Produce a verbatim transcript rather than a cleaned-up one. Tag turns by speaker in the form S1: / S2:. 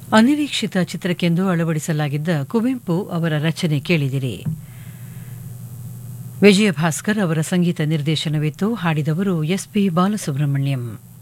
S1: ಅನಿರೀಕ್ಷಿತ ಚಿತ್ರಕ್ಕೆಂದು ಅಳವಡಿಸಲಾಗಿದ್ದ ಕುವೆಂಪು ಅವರ ರಚನೆ ಕೇಳಿದಿರಿ. ವಿಜಯ ಭಾಸ್ಕರ್ ಅವರ ಸಂಗೀತ ನಿರ್ದೇಶನವಿತ್ತು. ಹಾಡಿದವರು ಎಸ್ ಪಿ ಬಾಲಸುಬ್ರಹ್ಮಣ್ಯಂ.